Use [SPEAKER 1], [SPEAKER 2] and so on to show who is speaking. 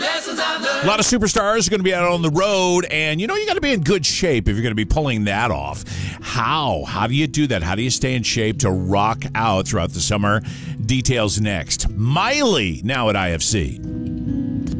[SPEAKER 1] A lot of superstars are going to be out on the road, and you got to be in good shape if you're going to be pulling that off. How? How do you do that? How do you stay in shape to rock out throughout the summer? Details next. Miley, now at IFC.